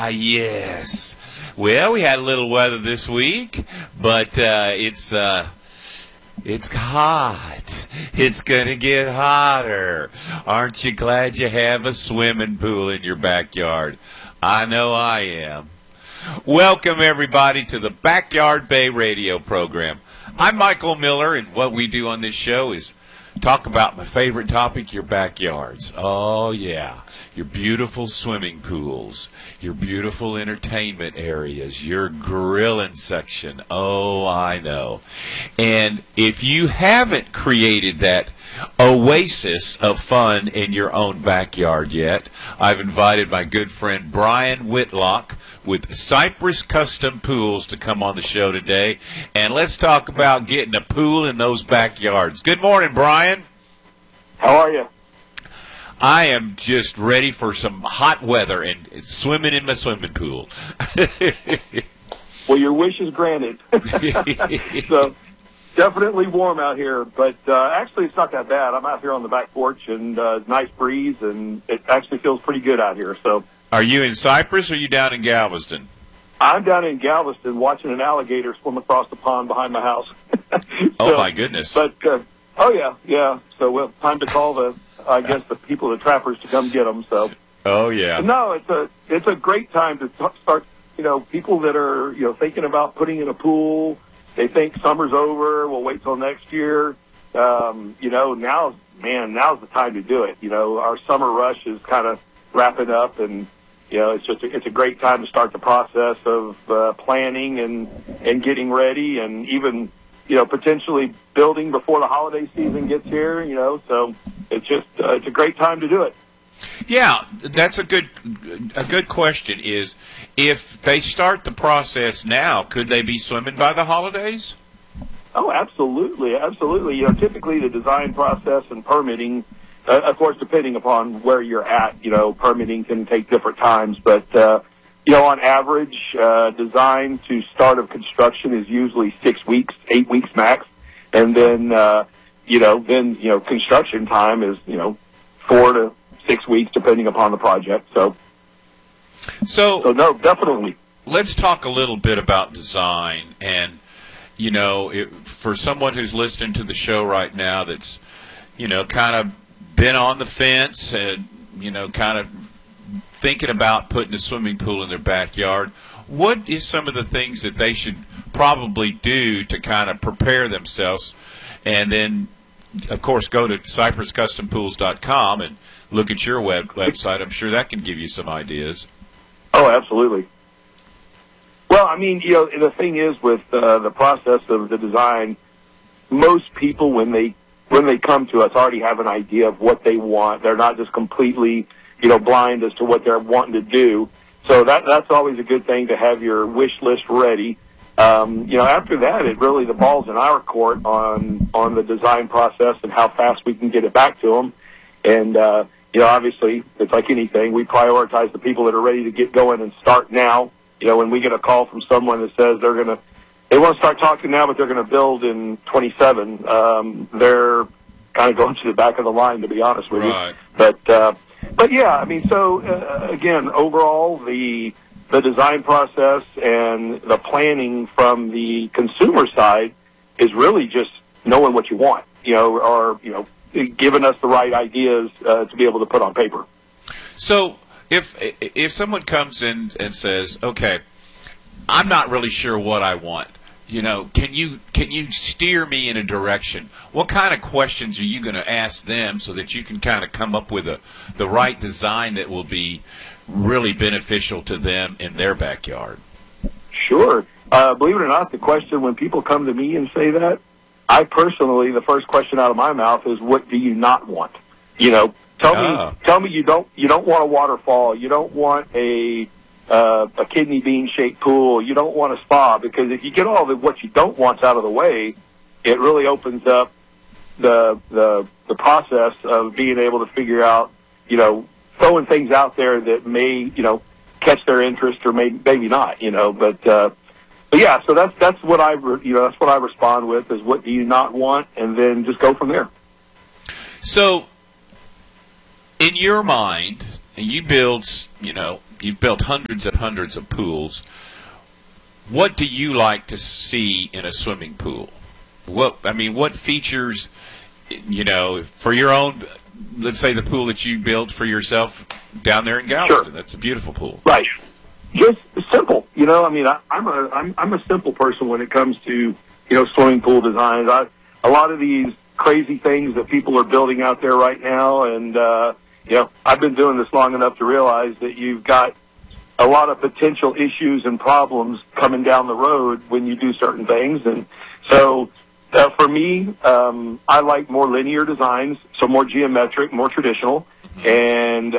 Yes. Well, we had a little weather this week, but it's hot. It's going to get hotter. Aren't you glad you have a swimming pool in your backyard? I know I am. Welcome, everybody, to the Backyard Bay radio program. I'm Michael Miller, and what we do on this show is talk about my favorite topic, your backyards. Oh, yeah. Your beautiful swimming pools, your beautiful entertainment areas, your grilling section. Oh, I know. And if you haven't created that oasis of fun in your own backyard yet, I've invited my good friend Brian Whitlock with Cypress Custom Pools to come on the show today. And let's talk about getting a pool in those backyards. Good morning, Brian. How are you? I am just ready for some hot weather and swimming in my swimming pool. Well, your wish is granted. So, definitely warm out here, but actually it's not that bad. I'm out here on the back porch, and nice breeze, and it actually feels pretty good out here. So, are you in Cypress or are you down in Galveston? I'm down in Galveston watching an alligator swim across the pond behind my house. Oh, my goodness. But, yeah. So, well, time to call the people, the trappers, to come get them. So, oh yeah. No, it's a great time to start. People that are thinking about putting in a pool, they think summer's over. We'll wait till next year. Now's the time to do it. Our summer rush is kind of wrapping up, and it's a great time to start the process of planning and getting ready, and even potentially building before the holiday season gets here. So it's a great time to do it. Yeah, that's a good question. Is if they start the process now, could they be swimming by the holidays? Oh, absolutely. Typically the design process and permitting, of course, depending upon where you're at, permitting can take different times, but on average, design to start of construction is usually 6 weeks, 8 weeks max, and then construction time is 4 to 6 weeks depending upon the project. So no, definitely. Let's talk a little bit about design, and for someone who's listening to the show right now that's kind of been on the fence and kind of thinking about putting a swimming pool in their backyard, what is some of the things that they should probably do to kind of prepare themselves? And then, of course, go to CypressCustomPools.com and look at your website. I'm sure that can give you some ideas. Oh, absolutely. Well, the thing is with the process of the design, most people, when they come to us, already have an idea of what they want. They're not just completely blind as to what they're wanting to do. So that's always a good thing to have your wish list ready. After that, the ball's in our court on the design process and how fast we can get it back to them. And, obviously, it's like anything. We prioritize the people that are ready to get going and start now. When we get a call from someone that says they want to start talking now, but they're going to build in 27, they're kind of going to the back of the line, to be honest with you. But yeah, again, overall, the design process and the planning from the consumer side is really just knowing what you want, or giving us the right ideas to be able to put on paper. So if someone comes in and says, okay, I'm not really sure what I want, can you steer me in a direction? What kind of questions are you going to ask them so that you can kind of come up with the right design that will be really beneficial to them in their backyard? Sure. Believe it or not, the question when people come to me and say that, I personally, the first question out of my mouth is, what do you not want? Tell me you don't want a waterfall. You don't want a kidney bean shaped pool. You don't want a spa, because if you get all what you don't want out of the way, it really opens up the process of being able to figure out, throwing things out there that may, catch their interest or maybe not, But yeah, so that's what I respond with is, what do you not want, and then just go from there. So, in your mind, and you build, you've built hundreds and hundreds of pools. What do you like to see in a swimming pool? What features, for your own, let's say the pool that you built for yourself down there in Galveston. Sure. That's a beautiful pool. Right. Just simple. I'm a simple person when it comes to, swimming pool designs. A lot of these crazy things that people are building out there right now, and, I've been doing this long enough to realize that you've got a lot of potential issues and problems coming down the road when you do certain things. And so for me, I like more linear designs, so more geometric, more traditional. And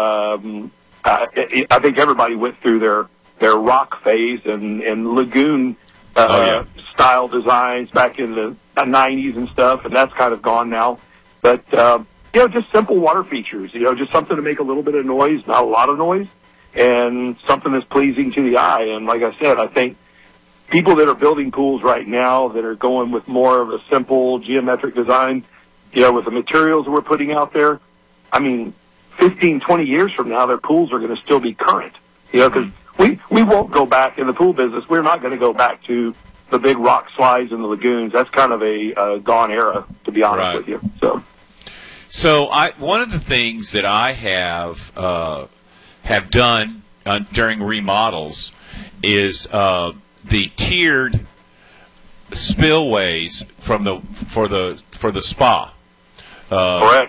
I think everybody went through their rock phase and lagoon style designs back in the 90s and stuff, and that's kind of gone now. But, just simple water features, just something to make a little bit of noise, not a lot of noise, and something that's pleasing to the eye. And like I said, I think people that are building pools right now that are going with more of a simple geometric design, with the materials that we're putting out there, 15, 20 years from now, their pools are going to still be current, because we won't go back in the pool business. We're not going to go back to the big rock slides in the lagoons. That's kind of a gone era, to be honest with you. So one of the things that I have done during remodels is the tiered spillways for the spa. Correct.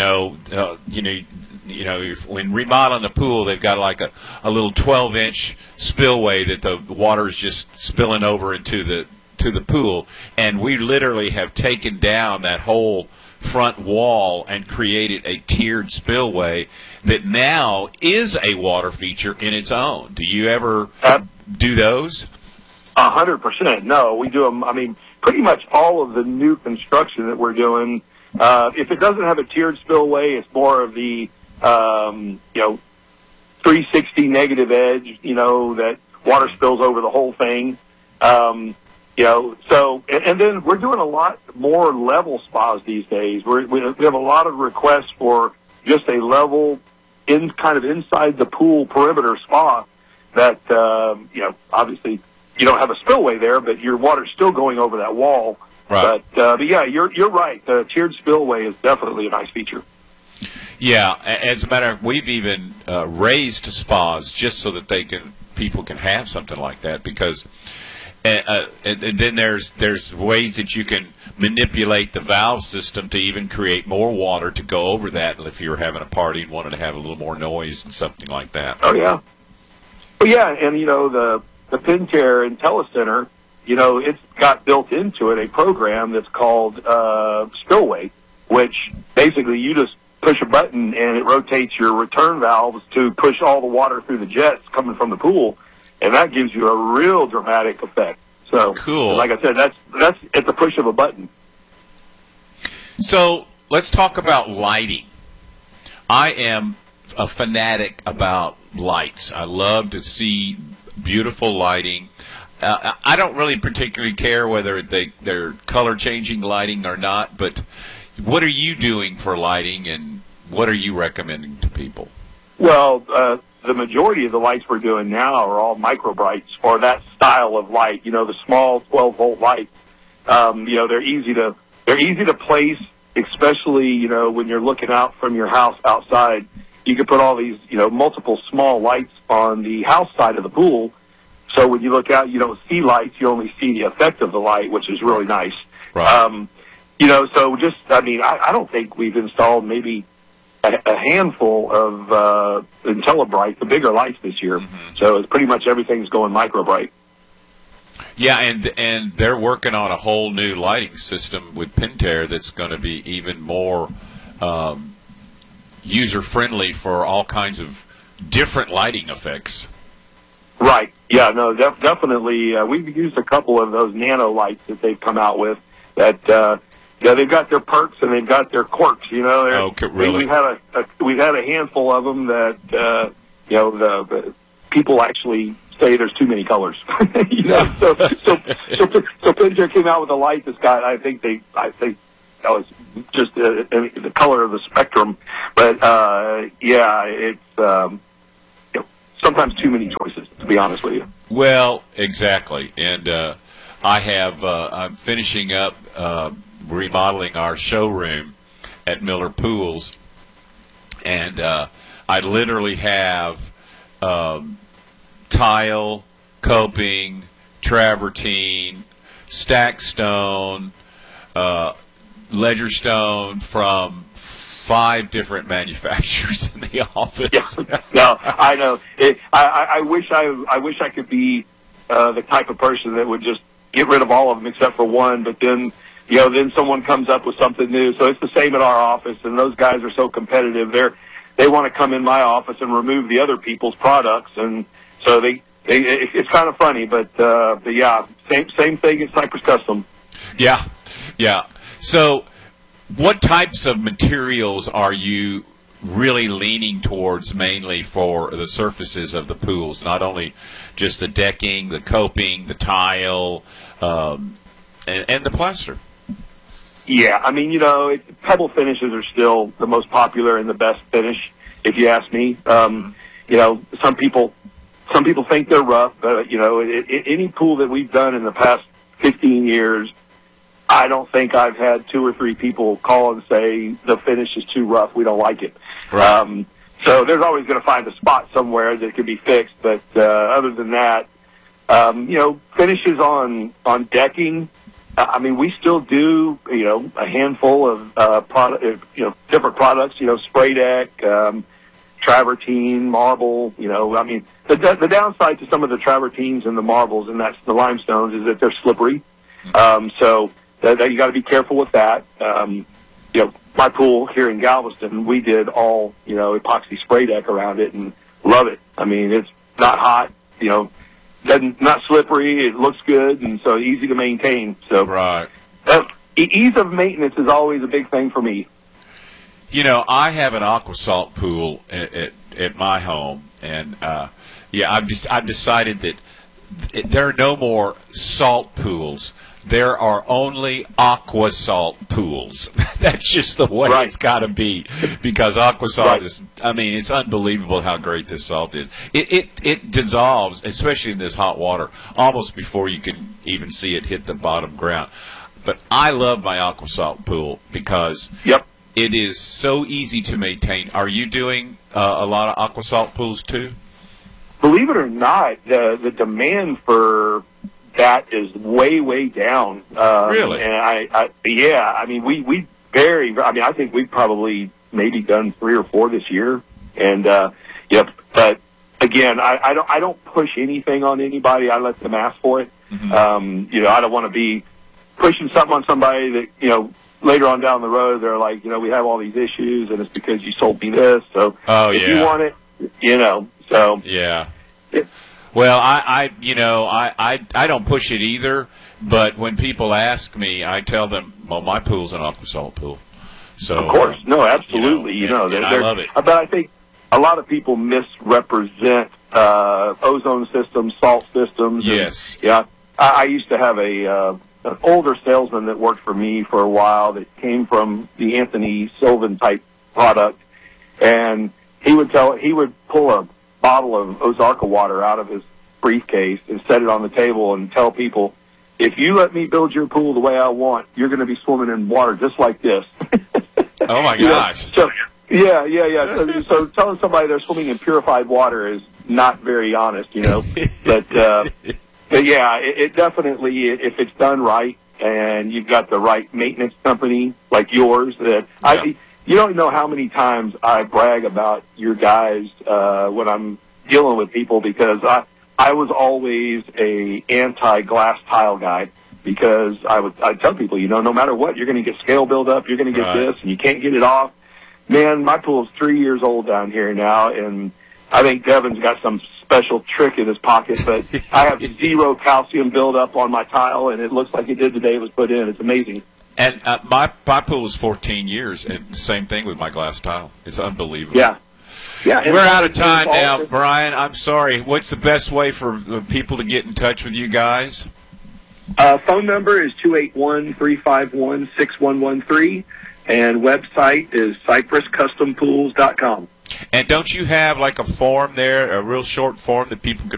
When remodeling a pool, they've got like a little 12-inch spillway that the water is just spilling over into the pool, and we literally have taken down that whole front wall and created a tiered spillway that now is a water feature in its own. Do you ever do those? 100%. No, we do them. Pretty much all of the new construction that we're doing, if it doesn't have a tiered spillway, it's more of the 360 negative edge, that water spills over the whole thing. And then we're doing a lot more level spas these days. We have a lot of requests for just a level kind of inside the pool perimeter spa that, obviously you don't have a spillway there, but your water's still going over that wall. Right. But yeah, you're right. The tiered spillway is definitely a nice feature. Yeah, as a matter of fact, we've even raised spas just so that people can have something like that, because and then there's ways that you can manipulate the valve system to even create more water to go over that if you're having a party and wanted to have a little more noise and something like that. Oh yeah. Well, yeah, and the Pentair IntelliCenter, it's got built into it a program that's called Spillway, which basically you just push a button and it rotates your return valves to push all the water through the jets coming from the pool, and that gives you a real dramatic effect. So, cool. Like I said, that's at the push of a button. So let's talk about lighting. I am a fanatic about lights. I love to see beautiful lighting. I don't really particularly care whether they're color-changing lighting or not, but what are you doing for lighting, and what are you recommending to people? Well, the majority of the lights we're doing now are all micro brights for that style of light. The small 12-volt lights. They're easy to place, especially when you're looking out from your house outside. You can put all these multiple small lights on the house side of the pool. So when you look out, you don't see lights; you only see the effect of the light, which is really nice. Right. So I don't think we've installed maybe a handful of IntelliBright, the bigger lights this year. Mm-hmm. So it's pretty much everything's going micro bright. Yeah, and they're working on a whole new lighting system with Pentair that's going to be even more user-friendly for all kinds of different lighting effects. Right. Yeah, no, definitely. We've used a couple of those nano lights that they've come out with that, they've got their perks and they've got their quirks, Okay, really? We've had a handful of them that, the people actually say there's too many colors. So Pentair came out with a light that's got, I think that was just the color of the spectrum. But, it's, sometimes too many choices, to be honest with you. Well, exactly. And I'm finishing up remodeling our showroom at Miller Pools, and I literally have tile, coping, travertine, stack stone, ledger stone from 5 different manufacturers in the office. Yeah. No, I know. I wish I could be the type of person that would just get rid of all of them except for one, but then then someone comes up with something new. So it's the same at our office, and those guys are so competitive. They want to come in my office and remove the other people's products, and so it's kind of funny, but yeah, same thing at Cypress Custom. Yeah. So, what types of materials are you really leaning towards mainly for the surfaces of the pools? Not only just the decking, the coping, the tile, and the plaster. Yeah, I mean, pebble finishes are still the most popular and the best finish, if you ask me. Some people think they're rough, but any pool that we've done in the past 15 years, I don't think I've had 2 or 3 people call and say the finish is too rough, we don't like it. Right. So there's always going to find a spot somewhere that could be fixed, but other than that, finishes on decking. I mean, we still do a handful of different products. Spray deck, travertine, marble. I mean, the downside to some of the travertines and the marbles, and that's the limestones, is that they're slippery. So you got to be careful with that. My pool here in Galveston, we did all epoxy spray deck around it and love it. I mean, it's not hot. Not slippery. It looks good, and so easy to maintain. So right. Ease of maintenance is always a big thing for me. I have an aqua salt pool at my home, and I've decided that there are no more salt pools. There are only aqua salt pools. That's just the way Right. It's got to be, because aqua salt Right. is, I mean, it's unbelievable how great this salt is. It dissolves, especially in this hot water, almost before you can even see it hit the bottom ground. But I love my aqua salt pool because Yep. it is so easy to maintain. Are you doing a lot of aqua salt pools too? Believe it or not, the demand for that is way down. Really? And I mean, we I think we've probably maybe done 3 or 4 this year. And, but again, I don't push anything on anybody. I let them ask for it. Mm-hmm. I don't want to be pushing something on somebody that, later on down the road, they're like, we have all these issues and it's because you sold me this. So if you want it, so. Yeah. Well, I don't push it either, but when people ask me, I tell them, well, my pool's an aqua salt pool. So of course, no, absolutely. and I love it. But I think a lot of people misrepresent ozone systems, salt systems. Yes. And, yeah, I used to have an older salesman that worked for me for a while that came from the Anthony Sylvan type product, and he would pull a bottle of Ozarka water out of his briefcase and set it on the table and tell people, if you let me build your pool the way I want, you're going to be swimming in water just like this. Oh my gosh. So, yeah. So telling somebody they're swimming in purified water is not very honest, But yeah, it definitely, if it's done right and you've got the right maintenance company like yours, you don't know how many times I brag about your guys when I'm dealing with people, because I was always a anti-glass tile guy, because I'd tell people, no matter what, you're going to get scale buildup, you're going to get this, and you can't get it off. Man, my pool's 3 years old down here now, and I think Devin's got some special trick in his pocket, but I have 0 calcium buildup on my tile, and it looks like it did the day it was put in. It's amazing. And my pool is 14 years, and the same thing with my glass tile. It's unbelievable. Yeah. We're out of time now, Brian. I'm sorry. What's the best way for people to get in touch with you guys? Phone number is 281-351-6113, and website is cypresscustompools.com. And don't you have like a form there, a real short form that people could